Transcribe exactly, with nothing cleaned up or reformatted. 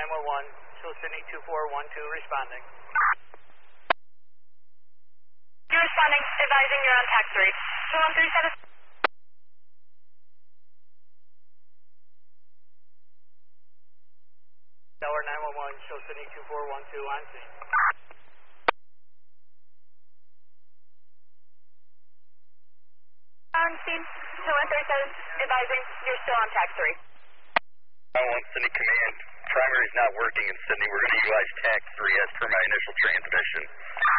nine one one, show Sydney two four one two responding. You're responding, advising you're on tax three. two one three seven. Tower nine one one, show Sydney two four one two on scene. On scene, two one three seven, advising you're still on tax three. nine one one, Sydney Command. Primary's not working in Sydney. We're going to utilize tax three as per my initial transmission.